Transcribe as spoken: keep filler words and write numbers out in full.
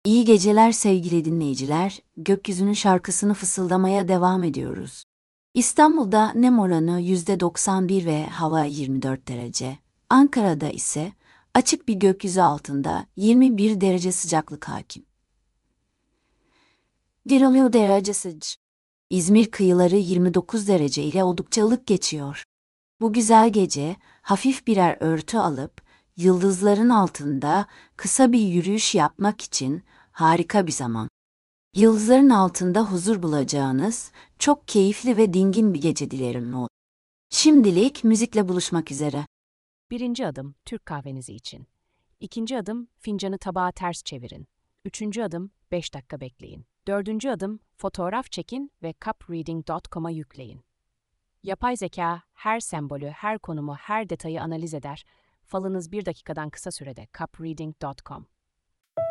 İyi geceler sevgili dinleyiciler, gökyüzünün şarkısını fısıldamaya devam ediyoruz. İstanbul'da nem oranı yüzde doksan bir ve hava yirmi dört derece. Ankara'da ise açık bir gökyüzü altında yirmi bir derece sıcaklık hakim. Diriliyor derece sıcak. İzmir kıyıları yirmi dokuz derece ile oldukça ılık geçiyor. Bu güzel gece hafif birer örtü alıp yıldızların altında kısa bir yürüyüş yapmak için harika bir zaman. Yıldızların altında huzur bulacağınız çok keyifli ve dingin bir gece dilerim. Şimdilik müzikle buluşmak üzere. Birinci adım Türk kahvenizi için. İkinci adım fincanı tabağa ters çevirin. Üçüncü adım beş dakika bekleyin. Dördüncü adım fotoğraf çekin ve cup reading nokta com'a yükleyin. Yapay zeka her sembolü, her konumu, her detayı analiz eder. Falınız bir dakikadan kısa sürede cup reading nokta com.